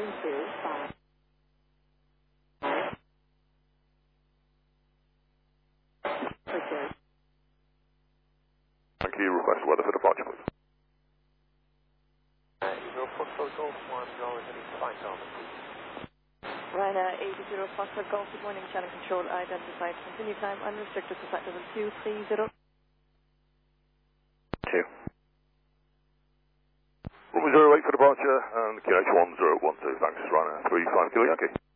225. Thank you. Request weather for departure, please. Eagle Foxtrot Golf 1, Golf, any flight on, please. Ryanair 80 Foxtrot Golf, good morning, channel control identified. Continue time unrestricted to flight level 230. 2. Runway 08 for departure and QH1012. Thanks, Ryanair 35 Kilo Yankee.